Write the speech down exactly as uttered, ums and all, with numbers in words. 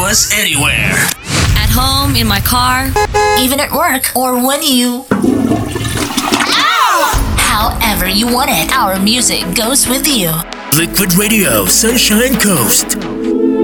us anywhere. At home, in my car, even at work, or when you... Ow! However you want it, our music goes with you. Liquid Radio, Sunshine Coast.